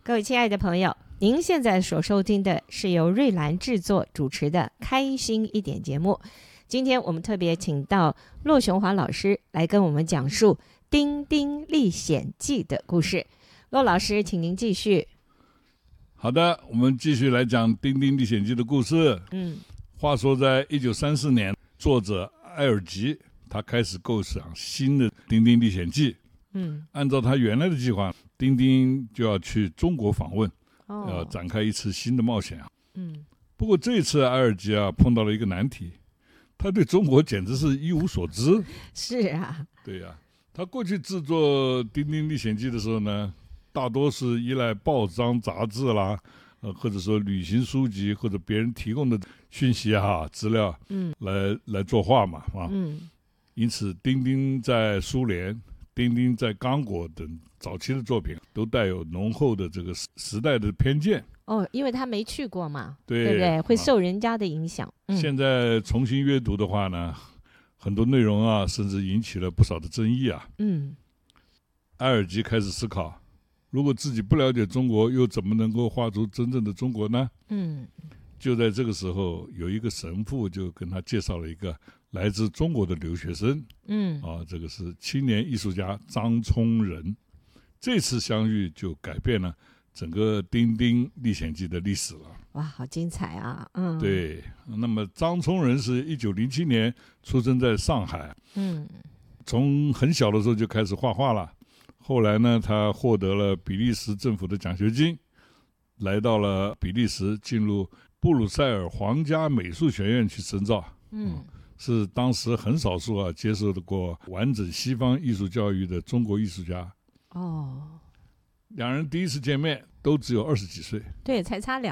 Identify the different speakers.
Speaker 1: 各位亲爱的朋友，您现在所收听的是由瑞兰制作主持的开心一点节目。今天我们特别请到骆雄华老师来跟我们讲述《丁丁历险记》的故事。骆老师，请您继续。
Speaker 2: 好的，我们继续来讲《丁丁历险记》的故事。话说在1934年，作者埃尔吉他开始构想新的《丁丁历险记》。按照他原来的计划，丁丁就要去中国访问，要展开一次新的冒险。不过这次埃尔吉碰到了一个难题，他对中国简直是一无所知。
Speaker 1: 是啊，
Speaker 2: 对呀，他过去制作《丁丁历险记》的时候呢，大多是依赖报章杂志啦，或者说旅行书籍或者别人提供的讯息资料，来作画嘛，因此丁丁在苏联、丁丁在刚果等早期的作品都带有浓厚的这个时代的偏见。
Speaker 1: 因为他没去过嘛，
Speaker 2: 对
Speaker 1: 不对？会受人家的影响。
Speaker 2: 现在重新阅读的话呢，很多内容甚至引起了不少的争议。埃尔吉开始思考，如果自己不了解中国，又怎么能够画出真正的中国呢？就在这个时候，有一个神父就跟他介绍了一个来自中国的留学生。这个是青年艺术家张聪仁。这次相遇就改变了整个《丁丁历险记》的历史了。哇，
Speaker 1: 好精彩啊！
Speaker 2: 对。那么张聪仁是1907年出生在上海。从很小的时候就开始画画了。后来呢，他获得了比利时政府的奖学金，来到了比利时，进入布鲁塞尔皇家美术学院去深造。是当时很少数接受过完整西方艺术教育的中国艺术家。两人第一次见面都只有20几岁。
Speaker 1: 对，才差